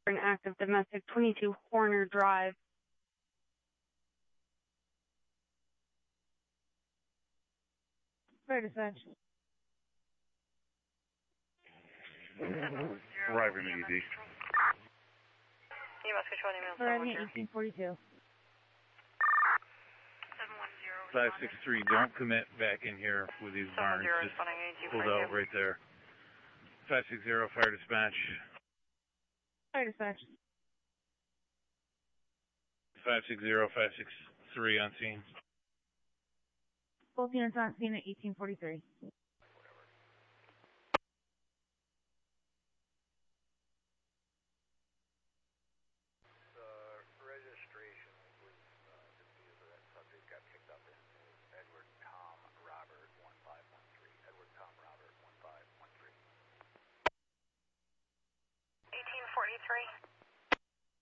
An active domestic, 22 Horner Drive. Fire dispatch. Arriving at ED. EMS control, email Arriving at 1842. 563, don't commit back in here with these barns. Just pulled out right there. 560, fire dispatch. Fire dispatch. 560, 563 on scene. Both units on scene at 1843. Registration was the view that subject got picked up in Edward Tom Robert 1513. Edward Tom Robert 1513. 1843.